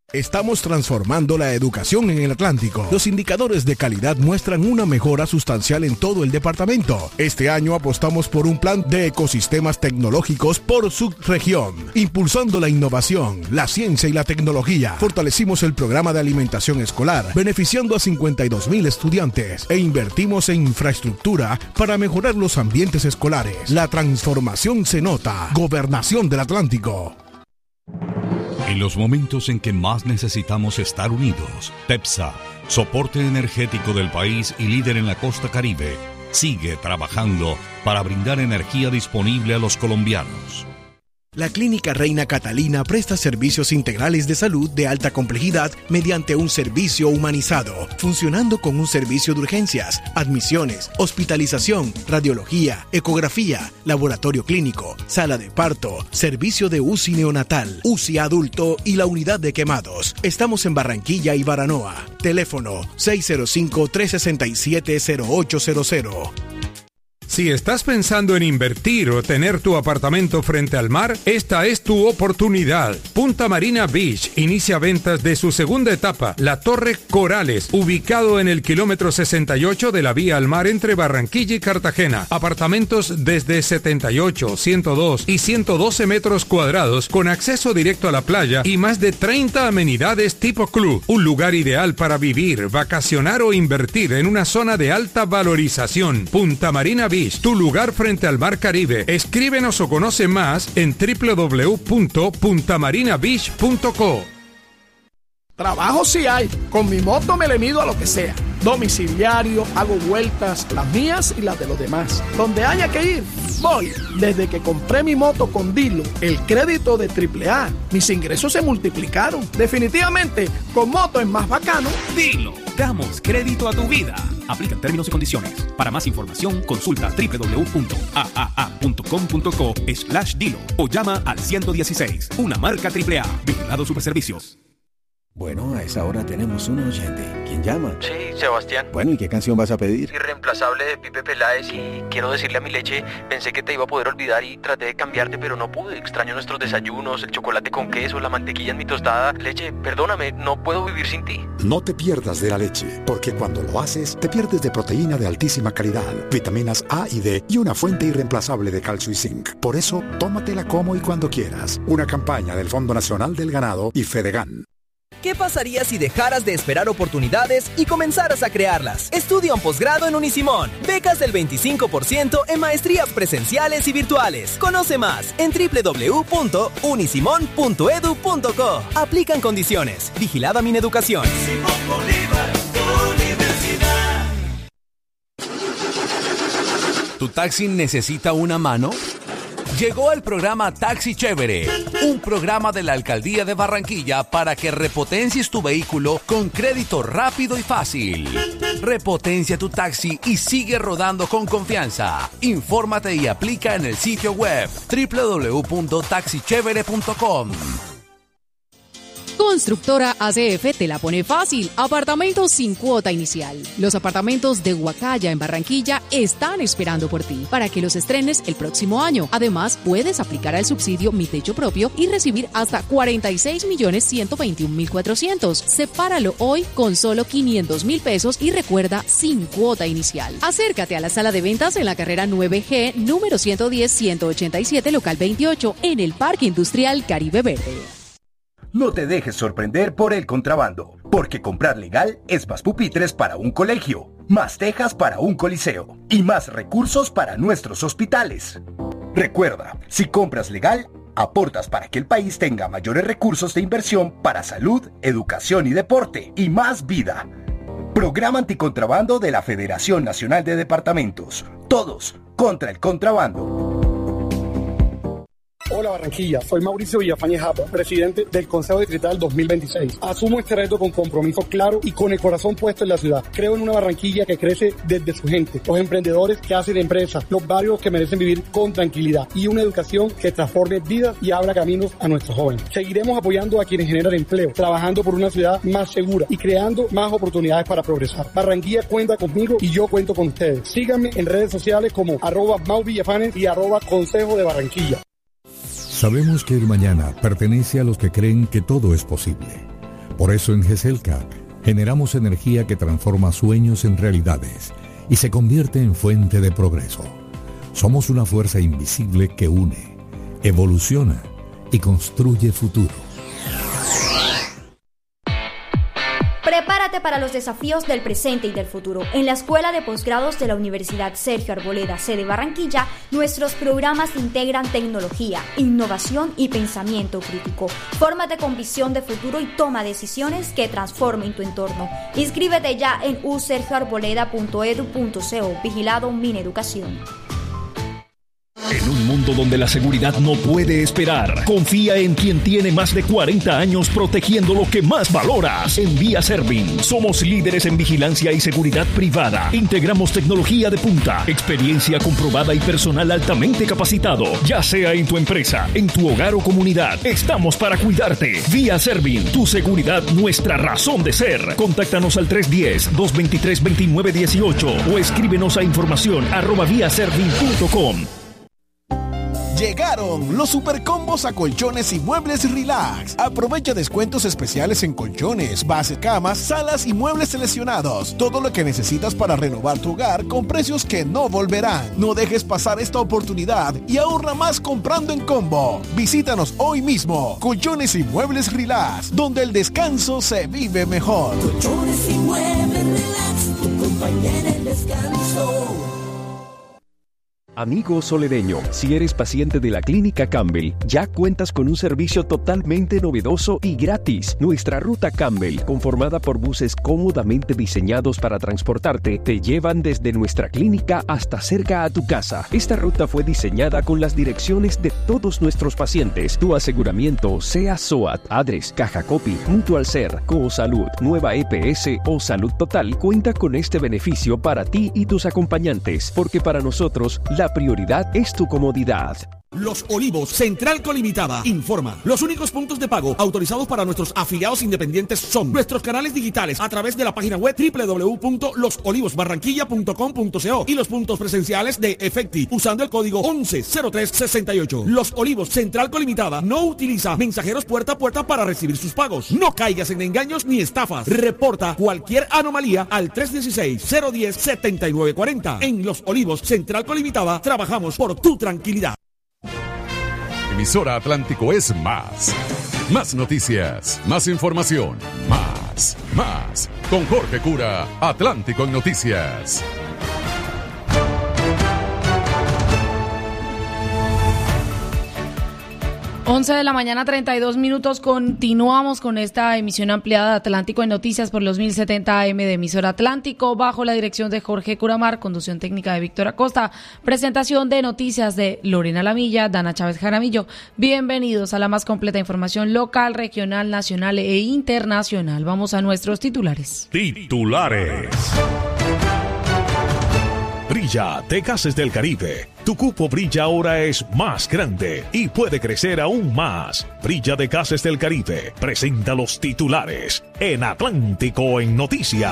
Estamos transformando la educación en el Atlántico. Los indicadores de calidad muestran una mejora sustancial en todo el departamento. Este año apostamos por un plan de ecosistemas tecnológicos por subregión, impulsando la innovación, la ciencia y la tecnología. Fortalecimos el programa de alimentación escolar, beneficiando a 52,000 estudiantes, e invertimos en infraestructura para mejorar los ambientes escolares. La transformación se nota. Gobernación del Atlántico. En los momentos en que más necesitamos estar unidos, TEPSA, soporte energético del país y líder en la costa Caribe, sigue trabajando para brindar energía disponible a los colombianos. La Clínica Reina Catalina presta servicios integrales de salud de alta complejidad mediante un servicio humanizado, funcionando con un servicio de urgencias, admisiones, hospitalización, radiología, ecografía, laboratorio clínico, sala de parto, servicio de UCI neonatal, UCI adulto y la unidad de quemados. Estamos en Barranquilla y Baranoa. Teléfono 605-367-0800. Si estás pensando en invertir o tener tu apartamento frente al mar, esta es tu oportunidad. Punta Marina Beach inicia ventas de su segunda etapa, la Torre Corales, ubicado en el kilómetro 68 de la vía al mar entre Barranquilla y Cartagena. Apartamentos desde 78, 102 y 112 metros cuadrados con acceso directo a la playa y más de 30 amenidades tipo club. Un lugar ideal para vivir, vacacionar o invertir en una zona de alta valorización. Punta Marina Beach, tu lugar frente al Mar Caribe. Escríbenos o conoce más en www.puntamarinabeach.co. Trabajo sí hay. Con mi moto me le mido a lo que sea. Domiciliario, hago vueltas, las mías y las de los demás. Donde haya que ir, voy. Desde que compré mi moto con Dilo, el crédito de AAA, mis ingresos se multiplicaron. Definitivamente, con moto es más bacano. Dilo, damos crédito a tu vida. Aplican términos y condiciones. Para más información, consulta www.aaa.com.co/Dilo o llama al 116. Una marca AAA. Vigilado Superservicios. Bueno, a esa hora tenemos un oyente. ¿Quién llama? Sí, Sebastián. Bueno, ¿y qué canción vas a pedir? Irreemplazable de Pipe Peláez, y quiero decirle a mi leche, pensé que te iba a poder olvidar y traté de cambiarte, pero no pude. Extraño nuestros desayunos, el chocolate con queso, la mantequilla en mi tostada. Leche, perdóname, no puedo vivir sin ti. No te pierdas de la leche, porque cuando lo haces, te pierdes de proteína de altísima calidad, vitaminas A y D y una fuente irreemplazable de calcio y zinc. Por eso, tómatela como y cuando quieras. Una campaña del Fondo Nacional del Ganado y Fedegan. ¿Qué pasaría si dejaras de esperar oportunidades y comenzaras a crearlas? Estudia un posgrado en Unisimón. Becas del 25% en maestrías presenciales y virtuales. Conoce más en www.unisimon.edu.co. Aplican condiciones. Vigilada Mineducación. Simón Bolívar, universidad. ¿Tu taxi necesita una mano? Llegó el programa Taxi Chévere, un programa de la Alcaldía de Barranquilla para que repotencies tu vehículo con crédito rápido y fácil. Repotencia tu taxi y sigue rodando con confianza. Infórmate y aplica en el sitio web www.taxichevere.com. Constructora ACF te la pone fácil. Apartamentos sin cuota inicial. Los apartamentos de Huacaya en Barranquilla están esperando por ti para que los estrenes el próximo año. Además, puedes aplicar al subsidio Mi Techo Propio y recibir hasta 46.121.400. Sepáralo hoy con solo 500.000 pesos y recuerda, sin cuota inicial. Acércate a la sala de ventas en la carrera 9G, número 110-187, local 28, en el Parque Industrial Caribe Verde. No te dejes sorprender por el contrabando, porque comprar legal es más pupitres para un colegio, más tejas para un coliseo y más recursos para nuestros hospitales. Recuerda, si compras legal, aportas para que el país tenga mayores recursos de inversión para salud, educación y deporte, y más vida. Programa anticontrabando de la Federación Nacional de Departamentos. Todos contra el contrabando. Hola Barranquilla, soy Mauricio Villafañe Japa, presidente del Consejo Distrital 2026. Asumo este reto con compromiso claro y con el corazón puesto en la ciudad. Creo en una Barranquilla que crece desde su gente, los emprendedores que hacen empresas, los barrios que merecen vivir con tranquilidad y una educación que transforme vidas y abra caminos a nuestros jóvenes. Seguiremos apoyando a quienes generan empleo, trabajando por una ciudad más segura y creando más oportunidades para progresar. Barranquilla cuenta conmigo y yo cuento con ustedes. Síganme en redes sociales como @MauVillafañe y @Consejo de Barranquilla. Sabemos que el mañana pertenece a los que creen que todo es posible. Por eso en GESELCA generamos energía que transforma sueños en realidades y se convierte en fuente de progreso. Somos una fuerza invisible que une, evoluciona y construye futuro. Prepárate para los desafíos del presente y del futuro. En la Escuela de Posgrados de la Universidad Sergio Arboleda, sede Barranquilla, nuestros programas integran tecnología, innovación y pensamiento crítico. Fórmate con visión de futuro y toma decisiones que transformen tu entorno. Inscríbete ya en usergioarboleda.edu.co. Vigilado Mineducación. En un mundo donde la seguridad no puede esperar, confía en quien tiene más de 40 años protegiendo lo que más valoras. En Vía Servin, somos líderes en vigilancia y seguridad privada. Integramos tecnología de punta, experiencia comprobada y personal altamente capacitado. Ya sea en tu empresa, en tu hogar o comunidad, estamos para cuidarte. Vía Servin, tu seguridad, nuestra razón de ser. Contáctanos al 310-223-2918 o escríbenos a información@viaservin.com. Llegaron los supercombos a colchones y muebles Relax. Aprovecha descuentos especiales en colchones, base, camas, salas y muebles seleccionados. Todo lo que necesitas para renovar tu hogar con precios que no volverán. No dejes pasar esta oportunidad y ahorra más comprando en combo. Visítanos hoy mismo. Colchones y muebles Relax, donde el descanso se vive mejor. Colchones y muebles Relax, tu compañía en el descanso. Amigo solereño, si eres paciente de la Clínica Campbell, ya cuentas con un servicio totalmente novedoso y gratis. Nuestra ruta Campbell, conformada por buses cómodamente diseñados para transportarte, te llevan desde nuestra clínica hasta cerca a tu casa. Esta ruta fue diseñada con las direcciones de todos nuestros pacientes. Tu aseguramiento, sea SOAT, ADRES, Caja Copy, Mutual Ser, Coosalud, Nueva EPS o Salud Total, cuenta con este beneficio para ti y tus acompañantes, porque para nosotros, la prioridad es tu comodidad. Los Olivos, Central Colimitada, informa. Los únicos puntos de pago autorizados para nuestros afiliados independientes son nuestros canales digitales a través de la página web www.losolivosbarranquilla.com.co y los puntos presenciales de Efecti usando el código 110368. Los Olivos, Central Colimitada, no utiliza mensajeros puerta a puerta para recibir sus pagos. No caigas en engaños ni estafas. Reporta cualquier anomalía al 316-010-7940. En Los Olivos, Central Colimitada, trabajamos por tu tranquilidad. Emisora Atlántico es más. Más noticias, más información, más. Con Jorge Cura, Atlántico en Noticias. 11 de la mañana, 32 minutos. Continuamos con esta emisión ampliada de Atlántico en Noticias por los 1070 AM de Emisora Atlántico, bajo la dirección de Jorge Curamar, conducción técnica de Víctor Acosta, presentación de noticias de Lorena Lamilla, Dana Chávez Jaramillo. Bienvenidos a la más completa información local, regional, nacional e internacional. Vamos a nuestros titulares. Titulares. Brilla de Gases del Caribe. Tu cupo Brilla ahora es más grande y puede crecer aún más. Brilla de Gases del Caribe presenta los titulares en Atlántico en Noticias.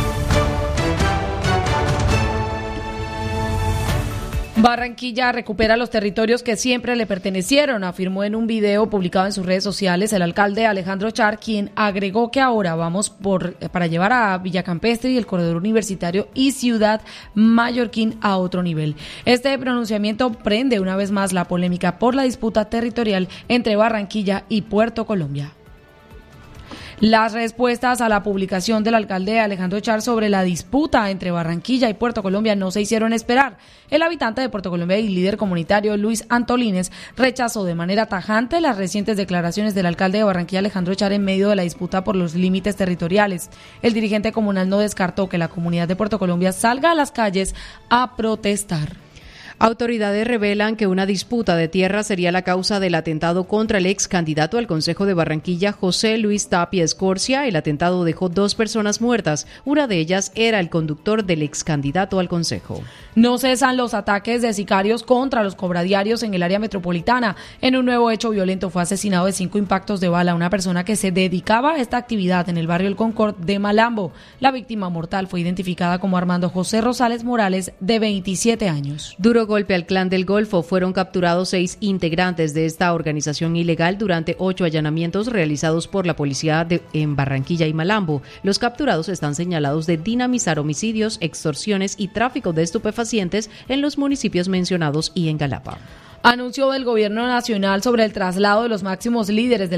Barranquilla recupera los territorios que siempre le pertenecieron, afirmó en un video publicado en sus redes sociales el alcalde Alejandro Char, quien agregó que ahora vamos para llevar a Villa Campestre y el corredor universitario y Ciudad Mallorquín a otro nivel. Este pronunciamiento prende una vez más la polémica por la disputa territorial entre Barranquilla y Puerto Colombia. Las respuestas a la publicación del alcalde Alejandro Char sobre la disputa entre Barranquilla y Puerto Colombia no se hicieron esperar. El habitante de Puerto Colombia y líder comunitario Luis Antolines rechazó de manera tajante las recientes declaraciones del alcalde de Barranquilla Alejandro Char en medio de la disputa por los límites territoriales. El dirigente comunal no descartó que la comunidad de Puerto Colombia salga a las calles a protestar. Autoridades revelan que una disputa de tierra sería la causa del atentado contra el ex candidato al Consejo de Barranquilla, José Luis Tapia Escorcia. El atentado dejó 2 personas muertas. Una de ellas era el conductor del ex candidato al Consejo. No cesan los ataques de sicarios contra los cobradiarios en el área metropolitana. En un nuevo hecho violento fue asesinado de 5 impactos de bala una persona que se dedicaba a esta actividad en el barrio El Concord de Malambo. La víctima mortal fue identificada como Armando José Rosales Morales, de 27 años. Duro golpe al Clan del Golfo. Fueron capturados 6 integrantes de esta organización ilegal durante 8 allanamientos realizados por la policía en Barranquilla y Malambo. Los capturados están señalados de dinamizar homicidios, extorsiones y tráfico de estupefacientes en los municipios mencionados y en Galapa. Anuncio del Gobierno Nacional sobre el traslado de los máximos líderes de